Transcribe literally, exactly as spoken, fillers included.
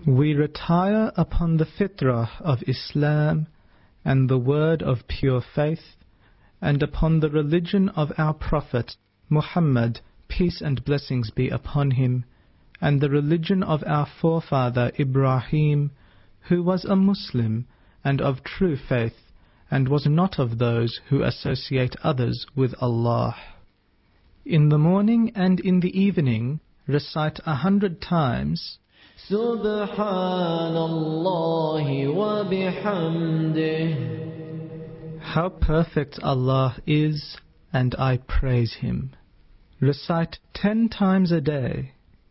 We retire upon the fitrah of Islam and the word of pure faith, and upon the religion of our Prophet Muhammad, peace and blessings be upon him, and the religion of our forefather Ibrahim, who was a Muslim and of true faith, and was not of those who associate others with Allah. In the morning and in the evening recite a hundred times, Subhanallah wa bihamdih. How perfect Allah is, and I praise Him. Recite ten times a day.